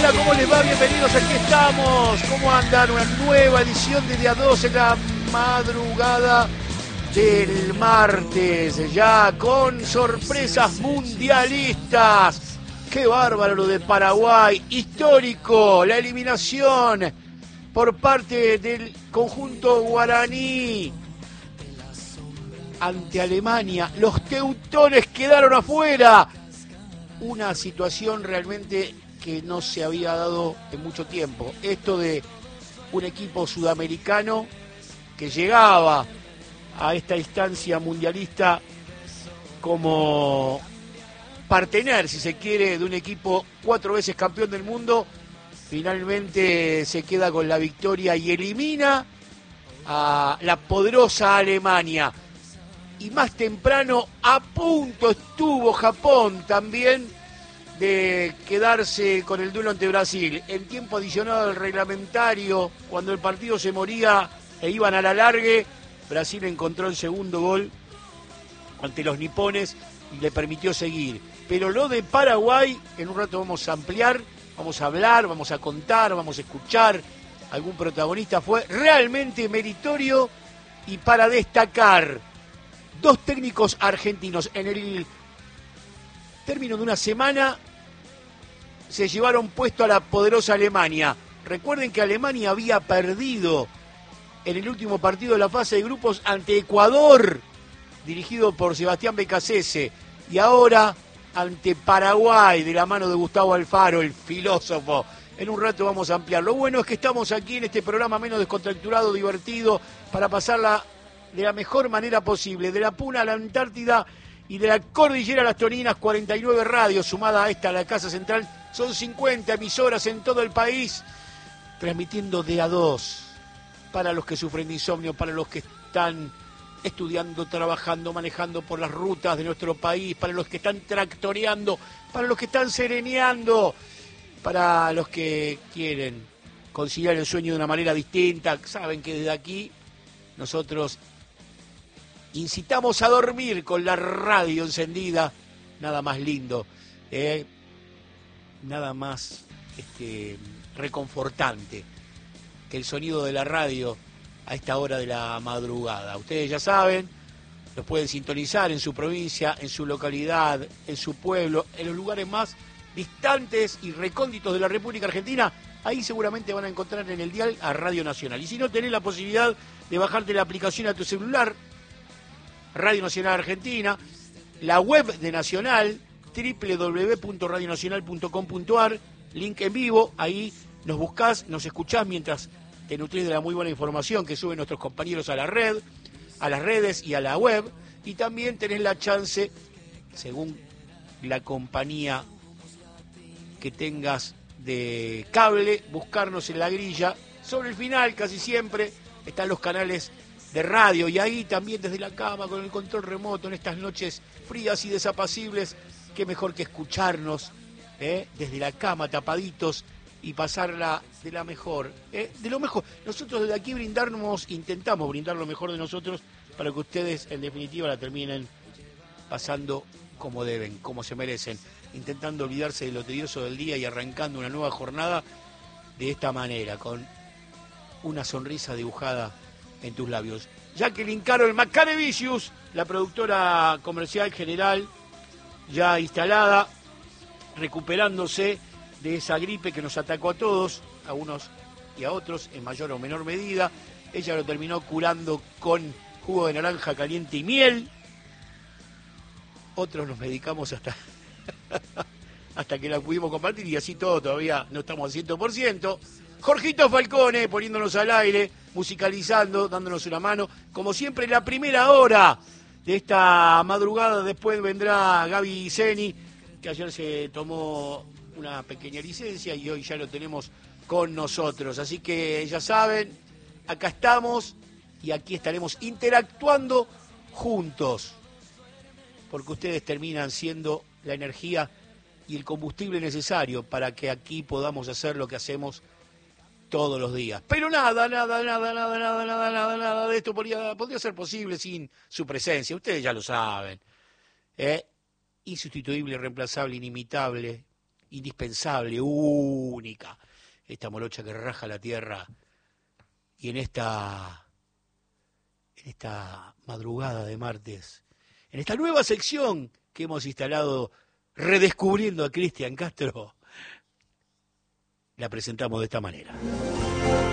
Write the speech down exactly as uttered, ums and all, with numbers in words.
Hola, ¿cómo les va? Bienvenidos, aquí estamos. ¿Cómo andan? Una nueva edición de Día dos en la madrugada del martes, ya con sorpresas mundialistas. ¡Qué bárbaro lo de Paraguay! Histórico, la eliminación por parte del conjunto guaraní ante Alemania. Los teutones quedaron afuera. Una situación realmente que no se había dado en mucho tiempo. Esto de un equipo sudamericano que llegaba a esta instancia mundialista como partener, si se quiere, de un equipo cuatro veces campeón del mundo, finalmente se queda con la victoria y elimina a la poderosa Alemania. Y más temprano a punto estuvo Japón también de quedarse con el duelo ante Brasil. En tiempo adicionado al reglamentario, cuando el partido se moría e iban a la largue, Brasil encontró el segundo gol ante los nipones y le permitió seguir. Pero lo de Paraguay, en un rato vamos a ampliar, vamos a hablar, vamos a contar, vamos a escuchar algún protagonista. Fue realmente meritorio y para destacar. Dos técnicos argentinos en el término de una semana se llevaron puesto a la poderosa Alemania. Recuerden que Alemania había perdido en el último partido de la fase de grupos ante Ecuador, dirigido por Sebastián Becasese, y ahora ante Paraguay, de la mano de Gustavo Alfaro, el filósofo. En un rato vamos a ampliar. Lo bueno es que estamos aquí en este programa menos descontracturado, divertido, para pasarla de la mejor manera posible, de la Puna a la Antártida y de la Cordillera a las Toninas, cuarenta y nueve radios, sumada a esta, la Casa Central, son cincuenta emisoras en todo el país, transmitiendo de a dos, para los que sufren de insomnio, para los que están estudiando, trabajando, manejando por las rutas de nuestro país, para los que están tractoreando, para los que están sereneando, para los que quieren conciliar el sueño de una manera distinta. Saben que desde aquí nosotros incitamos a dormir con la radio encendida, nada más lindo, eh, nada más este, reconfortante que el sonido de la radio a esta hora de la madrugada. Ustedes ya saben, los pueden sintonizar en su provincia, en su localidad, en su pueblo, en los lugares más distantes y recónditos de la República Argentina. Ahí seguramente van a encontrar en el dial a Radio Nacional. Y si no, tenés la posibilidad de bajarte la aplicación a tu celular, Radio Nacional Argentina, la web de Nacional, doble u doble u doble u punto radio nacional punto com punto a r, link en vivo, ahí nos buscás, nos escuchás mientras te nutrís de la muy buena información que suben nuestros compañeros a la red, a las redes y a la web, y también tenés la chance, según la compañía que tengas de cable, buscarnos en la grilla. Sobre el final, casi siempre, están los canales de radio, y ahí también desde la cama, con el control remoto, en estas noches frías y desapacibles, qué mejor que escucharnos ¿eh? desde la cama, tapaditos, y pasarla de la mejor, ¿eh? de lo mejor. Nosotros desde aquí brindarnos, intentamos brindar lo mejor de nosotros para que ustedes, en definitiva, la terminen pasando como deben, como se merecen, intentando olvidarse de lo tedioso del día y arrancando una nueva jornada de esta manera, con una sonrisa dibujada en tus labios. Jacqueline Carol Macarevicius, la productora comercial general, ya instalada, recuperándose de esa gripe que nos atacó a todos, a unos y a otros, en mayor o menor medida. Ella lo terminó curando con jugo de naranja caliente y miel. Otros nos medicamos hasta, hasta que la pudimos compartir, y así todo, todavía no estamos al cien por ciento. Jorgito Falcone, poniéndonos al aire, musicalizando, dándonos una mano. Como siempre, la primera hora de esta madrugada. Después vendrá Gaby Zeni, que ayer se tomó una pequeña licencia y hoy ya lo tenemos con nosotros. Así que ya saben, acá estamos y aquí estaremos interactuando juntos, porque ustedes terminan siendo la energía y el combustible necesario para que aquí podamos hacer lo que hacemos todos los días. Pero nada, nada, nada, nada, nada, nada, nada, nada de esto podría, podría ser posible sin su presencia. Ustedes ya lo saben. ¿Eh? Insustituible, irreemplazable, inimitable, indispensable, única, esta morocha que raja la tierra. Y en esta, en esta madrugada de martes, en esta nueva sección que hemos instalado redescubriendo a Cristian Castro, la presentamos de esta manera.